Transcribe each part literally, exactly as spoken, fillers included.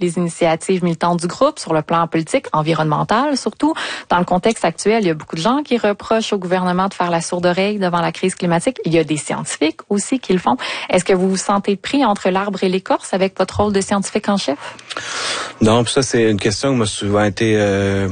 les initiatives militantes du groupe sur le plan politique, environnemental surtout. Dans le contexte actuel, il y a beaucoup de gens qui reprochent au gouvernement de faire la sourde oreille devant la crise climatique. Il y a des scientifiques aussi qui le font. Est-ce que vous vous sentez pris entre l'arbre et l'écorce avec votre rôle de scientifique en chef? Non, ça c'est une question qui m'a souvent été euh,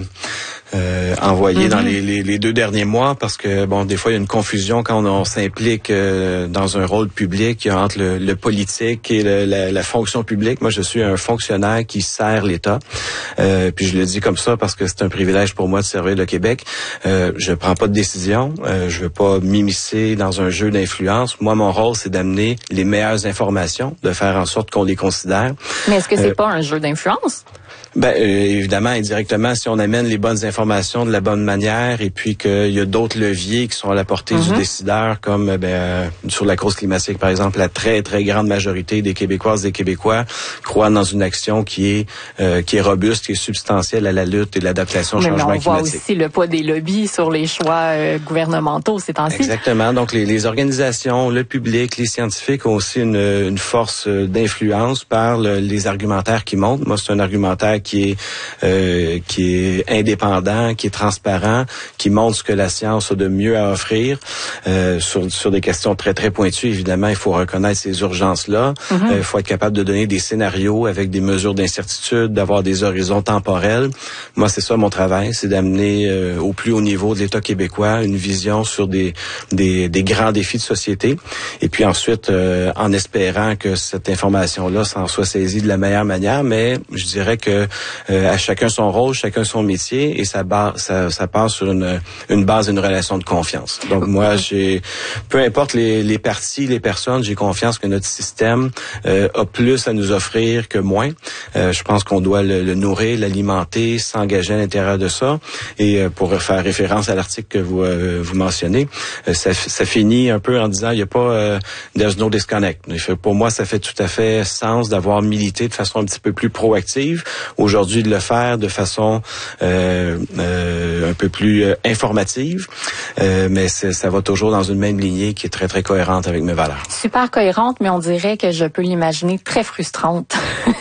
euh, envoyée mm-hmm. dans les, les, les deux derniers mois parce que bon, des fois il y a une confusion quand on, on s'implique euh, dans un rôle public entre le, le politique et le, la, la fonction publique. Moi, je suis un fonctionnaire qui sert l'État. Euh, puis je le dis comme ça parce que c'est un privilège pour moi de servir le Québec. Euh, je prends pas de décision. Euh, je veux pas m'immiscer dans un jeu d'influence. Moi, mon rôle, c'est d'amener les meilleures informations, de faire en sorte qu'on les considère. Mais est-ce que c'est euh, pas un jeu d'influence? Ben euh, évidemment, indirectement, si on amène les bonnes informations de la bonne manière et puis qu'il y a d'autres leviers qui sont à la portée mm-hmm. du décideur, comme ben, euh, sur la cause climatique, par exemple, la très, très grande majorité des Québécoises et des Québécois croient dans une action qui est euh, qui est robuste, qui est substantielle à la lutte et l'adaptation au changement climatique. Mais on voit aussi le poids des lobbies sur les choix euh, gouvernementaux ces temps-ci. Exactement. Donc, les, les organisations, le public, les scientifiques ont aussi une, une force d'influence par le, les argumentaires qui montent. Moi, c'est un argumentaire qui est euh, qui est indépendant, qui est transparent, qui montre ce que la science a de mieux à offrir euh, sur sur des questions très très pointues. Évidemment, il faut reconnaître ces urgences-là. Mm-hmm. Euh, il faut être capable de donner des scénarios avec des mesures d'incertitude, d'avoir des horizons temporels. Moi, c'est ça mon travail, c'est d'amener euh, au plus haut niveau de l'État québécois une vision sur des des, des grands défis de société. Et puis ensuite, euh, en espérant que cette information-là s'en soit saisie de la meilleure manière, mais je dirais que Euh, à chacun son rôle, chacun son métier, et ça, base, ça, ça passe sur une, une base, une relation de confiance. Donc moi, j'ai, peu importe les, les partis, les personnes, j'ai confiance que notre système euh, a plus à nous offrir que moins. Euh, je pense qu'on doit le, le nourrir, l'alimenter, s'engager à l'intérieur de ça. Et euh, pour faire référence à l'article que vous euh, vous mentionnez, euh, ça, ça finit un peu en disant il n'y a pas euh, there's no disconnect. Pour moi, ça fait tout à fait sens d'avoir milité de façon un petit peu plus proactive. Aujourd'hui, de le faire de façon euh, euh, un peu plus euh, informative, euh, mais ça va toujours dans une même lignée qui est très, très cohérente avec mes valeurs. Super cohérente, mais on dirait que je peux l'imaginer très frustrante.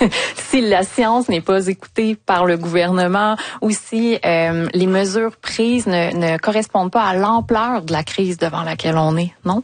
Si la science n'est pas écoutée par le gouvernement ou si euh, les mesures prises ne, ne correspondent pas à l'ampleur de la crise devant laquelle on est, non?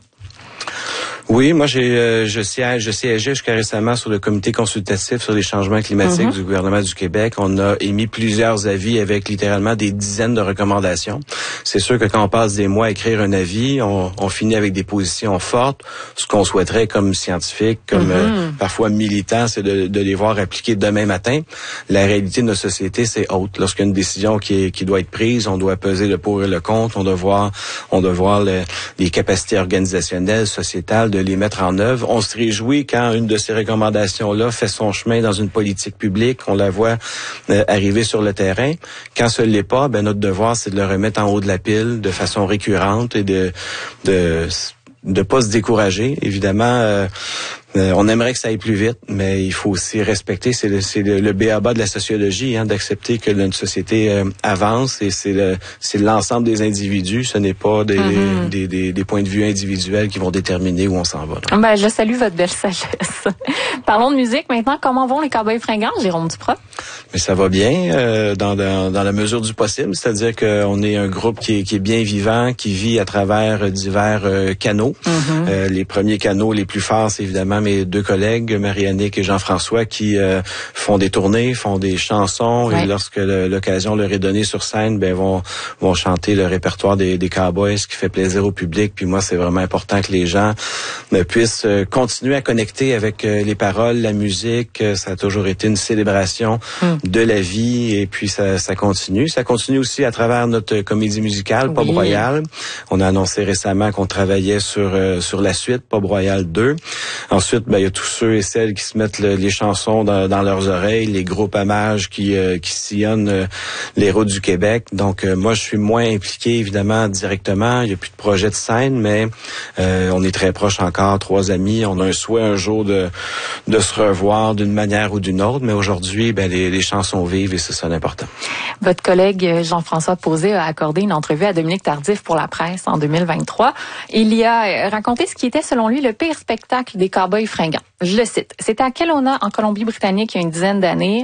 Oui, moi j'ai euh, je siège je siégeais jusqu'à récemment sur le comité consultatif sur les changements climatiques mm-hmm. du gouvernement du Québec. On a émis plusieurs avis avec littéralement des dizaines de recommandations. C'est sûr que quand on passe des mois à écrire un avis, on, on finit avec des positions fortes. Ce qu'on souhaiterait comme scientifique, comme mm-hmm. euh, parfois militant, c'est de, de les voir appliquer demain matin. La réalité de notre société, c'est autre. Lorsqu'il y a une décision qui, est, qui doit être prise, on doit peser le pour et le contre. On doit voir, on doit voir le, les capacités organisationnelles, sociétales, de les mettre en œuvre. On se réjouit quand une de ces recommandations-là fait son chemin dans une politique publique, on la voit euh, arriver sur le terrain. Quand ce l'est pas, ben notre devoir, c'est de le remettre en haut de la pile de façon récurrente et de de de pas se décourager. Évidemment, euh, Euh, on aimerait que ça aille plus vite, mais il faut aussi respecter, c'est le, c'est le, le b a ba de la sociologie, hein, d'accepter que notre société euh, avance et c'est le, c'est l'ensemble des individus, ce n'est pas des, mm-hmm. des, des, des points de vue individuels qui vont déterminer où on s'en va. Ben, je salue votre belle sagesse. Parlons de musique maintenant. Comment vont les Cowboys fringants, Jérôme Duprat? Mais ça va bien, euh, dans, dans, dans la mesure du possible, c'est-à-dire qu'on est un groupe qui est, qui est bien vivant, qui vit à travers divers euh, canaux. Mm-hmm. Euh, les premiers canaux les plus forts, c'est évidemment mes deux collègues, Marie-Annick et Jean-François, qui euh, font des tournées, font des chansons, ouais. Et lorsque le, l'occasion leur est donnée sur scène, ben vont vont chanter le répertoire des, des Cowboys, ce qui fait plaisir au public. Puis moi, c'est vraiment important que les gens euh, puissent euh, continuer à connecter avec euh, les paroles, la musique. Euh, ça a toujours été une célébration mm. de la vie, et puis ça, ça continue. Ça continue aussi à travers notre comédie musicale, Pop oui. Royal. On a annoncé récemment qu'on travaillait sur euh, sur la suite, Pop Royal deux. Ensuite, ben, il y a tous ceux et celles qui se mettent le, les chansons dans, dans leurs oreilles, les groupes hommages qui, euh, qui sillonnent euh, les routes du Québec. Donc, euh, moi, je suis moins impliqué, évidemment, directement. Il n'y a plus de projet de scène, mais euh, on est très proches encore, trois amis. On a un souhait un jour de, de se revoir d'une manière ou d'une autre, mais aujourd'hui, ben, les, les chansons vivent et c'est ça l'important. Votre collègue Jean-François Posé a accordé une entrevue à Dominique Tardif pour la presse en deux mille vingt-trois. Il y a raconté ce qui était, selon lui, le pire spectacle des Cowboys fringants. Je le cite. C'était à Kelowna, en Colombie-Britannique, il y a une dizaine d'années.